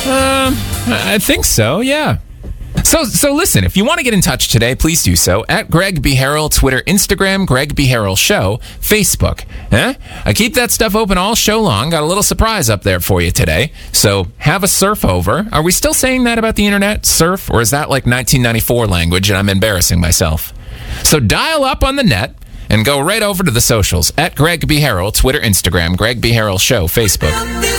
I think so, yeah. So listen, if you want to get in touch today, please do so at Greg B. Harrell, Twitter, Instagram, Greg B. Harrell Show, Facebook. I keep that stuff open all show long. Got a little surprise up there for you today. So have a surf over. Are we still saying that about the internet? Surf? Or is that like 1994 language and I'm embarrassing myself? So dial up on the net and go right over to the socials at Greg B. Harrell, Twitter, Instagram, Greg B. Harrell Show, Facebook.